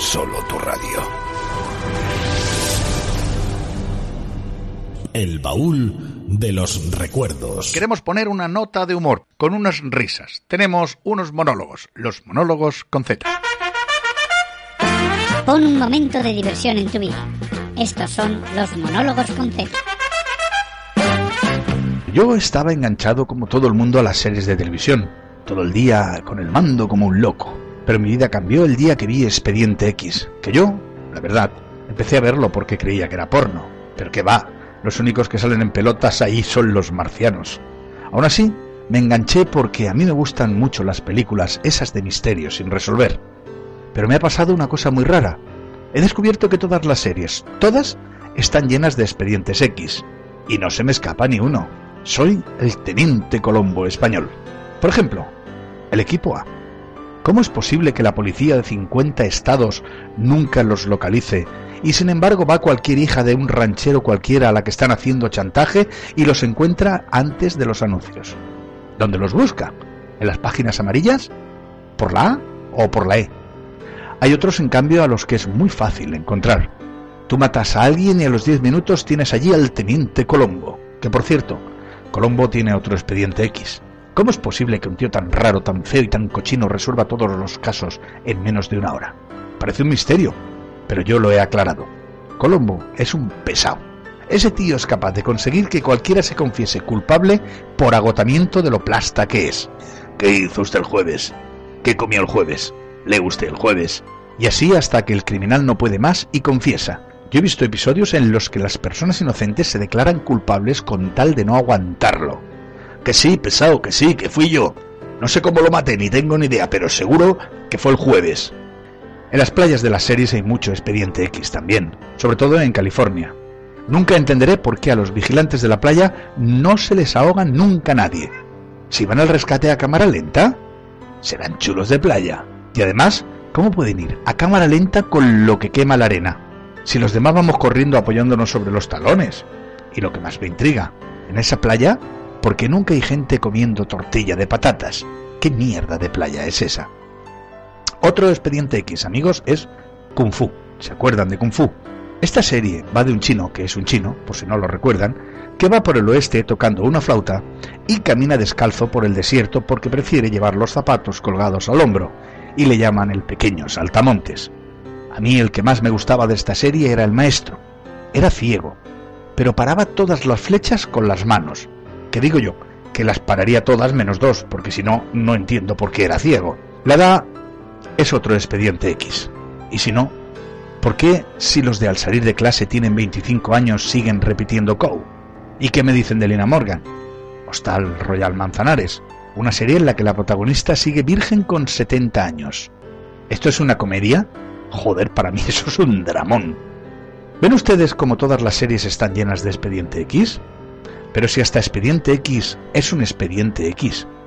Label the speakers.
Speaker 1: solo tu radio. El baúl de los recuerdos.
Speaker 2: Queremos poner una nota de humor, con unas risas. Tenemos unos monólogos, los monólogos con Z.
Speaker 3: Pon un momento de diversión en tu vida. Estos son los monólogos con Z.
Speaker 2: Yo estaba enganchado como todo el mundo a las series de televisión, todo el día con el mando como un loco. Pero mi vida cambió el día que vi Expediente X, que yo, la verdad, empecé a verlo porque creía que era porno. Pero que va, los únicos que salen en pelotas ahí son los marcianos. Aún así, me enganché porque a mí me gustan mucho las películas esas de misterio sin resolver. Pero me ha pasado una cosa muy rara. He descubierto que todas las series, todas, están llenas de expedientes X. Y no se me escapa ni uno. Soy el Teniente Colombo español. Por ejemplo, el equipo A. ¿Cómo es posible que la policía de 50 estados nunca los localice y sin embargo va cualquier hija de un ranchero cualquiera a la que están haciendo chantaje y los encuentra antes de los anuncios? ¿Dónde los busca? ¿En las páginas amarillas? ¿Por la A o por la E? Hay otros, en cambio, a los que es muy fácil encontrar. Tú matas a alguien y a los 10 minutos tienes allí al Teniente Colombo. Que, por cierto, Colombo tiene otro expediente X. ¿Cómo es posible que un tío tan raro, tan feo y tan cochino resuelva todos los casos en menos de una hora? Parece un misterio, pero yo lo he aclarado. Colombo es un pesado. Ese tío es capaz de conseguir que cualquiera se confiese culpable por agotamiento de lo plasta que es. ¿Qué hizo usted el jueves? ¿Qué comió el jueves? ¿Lee usted el jueves? Y así hasta que el criminal no puede más y confiesa. Yo he visto episodios en los que las personas inocentes se declaran culpables con tal de no aguantarlo. Que sí, pesado, que sí, que fui yo. No sé cómo lo maté, ni tengo ni idea, pero seguro que fue el jueves. En las playas de las series hay mucho expediente X también, sobre todo en California. Nunca entenderé por qué a los vigilantes de la playa no se les ahoga nunca nadie. Si van al rescate a cámara lenta, serán chulos de playa. Y además, ¿cómo pueden ir a cámara lenta con lo que quema la arena? Si los demás vamos corriendo apoyándonos sobre los talones. Y lo que más me intriga, en esa playa, ¿por qué nunca hay gente comiendo tortilla de patatas? ¿Qué mierda de playa es esa? Otro expediente X, amigos, es Kung Fu. ¿Se acuerdan de Kung Fu? Esta serie va de un chino, que es un chino, por si no lo recuerdan, que va por el oeste tocando una flauta y camina descalzo por el desierto porque prefiere llevar los zapatos colgados al hombro, y le llaman el pequeño saltamontes. A mí el que más me gustaba de esta serie era el maestro. Era ciego, pero paraba todas las flechas con las manos. Que digo yo, que las pararía todas menos dos, porque si no, no entiendo por qué era ciego. La edad es otro expediente X. Y si no, ¿por qué si los de al salir de clase tienen 25 años siguen repitiendo Cow? ¿Y qué me dicen de Lina Morgan? Hostal Royal Manzanares, una serie en la que la protagonista sigue virgen con 70 años. ¿Esto es una comedia? Joder, para mí eso es un dramón. ¿Ven ustedes cómo todas las series están llenas de expediente X? Pero si hasta expediente X es un expediente X,